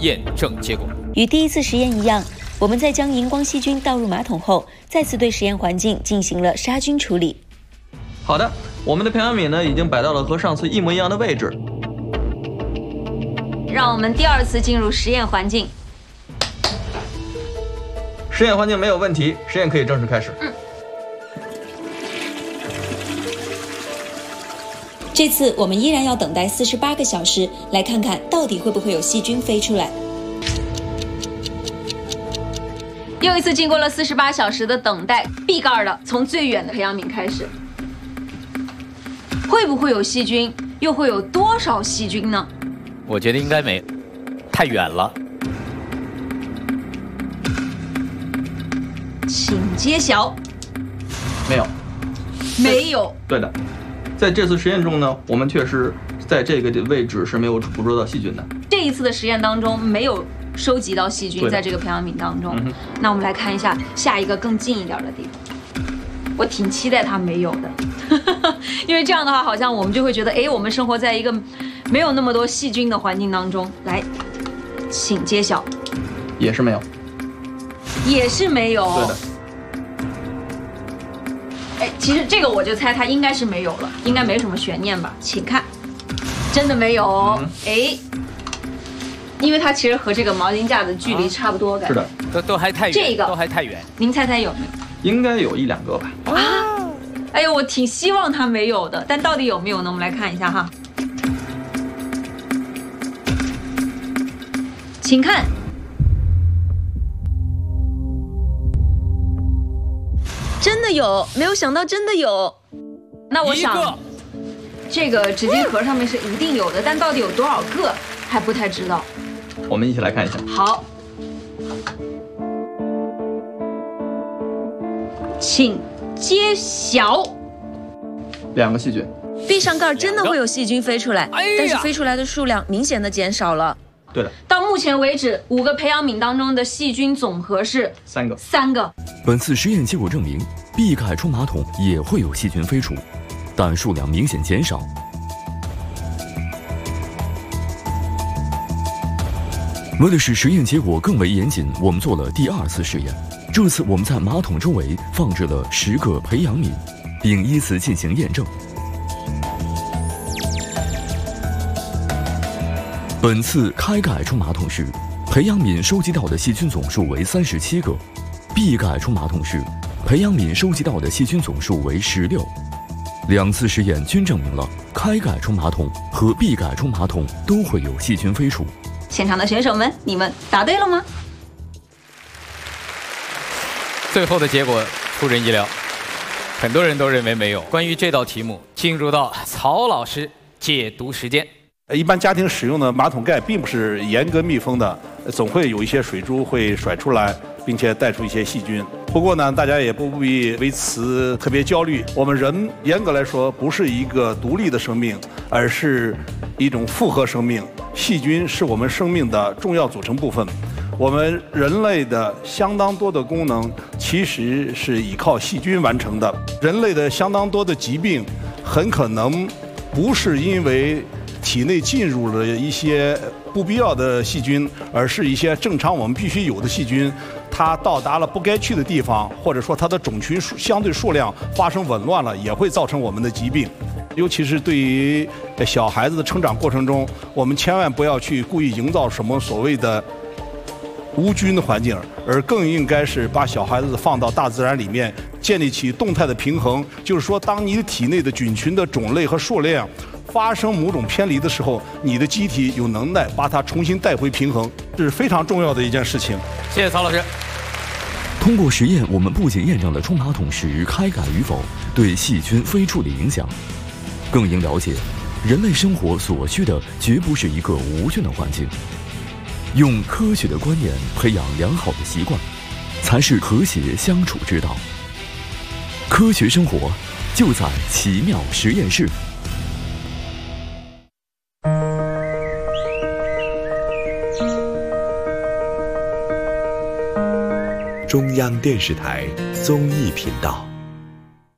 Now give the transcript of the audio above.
验证结果。 与第一次实验一样，我们在将荧光细菌倒入马桶后，再次对实验环境进行了杀菌处理。 好的，我们的培养皿呢已经摆到了和上次一模一样的位置。 让我们第二次进入实验环境。 实验环境没有问题，实验可以正式开始。 这次我们依然要等待48个小时，来看看到底会不会有细菌飞出来。 又一次经过了48小时的等待，闭盖的从最远的培养皿开始，会不会有细菌？又会有多少细菌呢？ 我觉得应该没，太远了。 请揭晓。 没有， 没有。 对的，在这次实验中呢，我们确实在这个位置是没有捕捉到细菌的。 这一次的实验当中没有收集到细菌在这个培养皿当中。那我们来看一下下一个更近一点的地方。我挺期待它没有的，因为这样的话，好像我们就会觉得，哎，我们生活在一个没有那么多细菌的环境当中。来，请揭晓。 也是没有。 也是没有。 对的。 哎，其实这个我就猜它应该是没有了，应该没什么悬念吧？请看，真的没有。哎，因为它其实和这个毛巾架的距离差不多，感觉。 是的， 都还太远， 这个都还太远。 您猜猜有没有？ 应该有1、2个吧。 啊！哎呦，我挺希望它没有的，但到底有没有呢？我们来看一下哈。请看。真的有，没有想到真的有。那我想，这个纸巾盒上面是一定有的，但到底有多少个还不太知道。 我们一起来看一下。 好，请揭晓。 2个细菌。 闭上盖真的会有细菌飞出来，但是飞出来的数量明显的减少了。 对的。 到目前为止，5个培养皿当中的细菌总和是3个。 本次实验结果证明，闭盖冲马桶也会有细菌飞出，但数量明显减少。为的使实验结果更为严谨，我们做了第2次实验。这次我们在马桶周围放置了10个培养皿，并依次进行验证。本次开盖冲马桶时，培养皿收集到的细菌总数为37个；闭盖冲马桶时，培养皿收集到的细菌总数为16。2次实验均证明了开盖冲马桶和闭盖冲马桶都会有细菌飞出。 现场的选手们，你们答对了吗？ 最后的结果出人意料，很多人都认为没有。关于这道题目，进入到曹老师解读时间。 一般家庭使用的马桶盖并不是严格密封的，总会有一些水珠会甩出来，并且带出一些细菌。不过呢，大家也不必为此特别焦虑。我们人严格来说不是一个独立的生命，而是一种复合生命。细菌是我们生命的重要组成部分。我们人类的相当多的功能其实是依靠细菌完成的。人类的相当多的疾病很可能不是因为体内进入了一些不必要的细菌，而是一些正常我们必须有的细菌，它到达了不该去的地方，或者说它的种群相对数量发生紊乱了，也会造成我们的疾病。尤其是对于小孩子的成长过程中，我们千万不要去故意营造什么所谓的无菌的环境，而更应该是把小孩子放到大自然里面，建立起动态的平衡。就是说，当你的体内的菌群的种类和数量发生某种偏离的时候，你的机体有能耐把它重新带回平衡，这是非常重要的一件事情。 谢谢曹老师。 通过实验，我们不仅验证了冲马桶时开盖与否对细菌飞出的影响，更应了解人类生活所需的绝不是一个无菌的环境。用科学的观念培养良好的习惯，才是和谐相处之道。科学生活就在奇妙实验室。 中央电视台综艺频道。